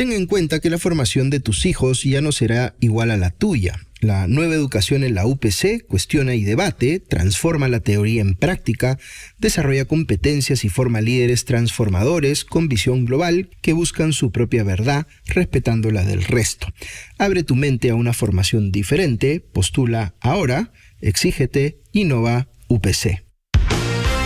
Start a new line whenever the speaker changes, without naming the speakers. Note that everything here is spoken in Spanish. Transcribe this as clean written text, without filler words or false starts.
Ten en cuenta que la formación de tus hijos ya no será igual a la tuya. La nueva educación en la UPC cuestiona y debate, transforma la teoría en práctica, desarrolla competencias y forma líderes transformadores con visión global que buscan su propia verdad, respetando la del resto. Abre tu mente a una formación diferente, postula ahora, exígete, innova UPC.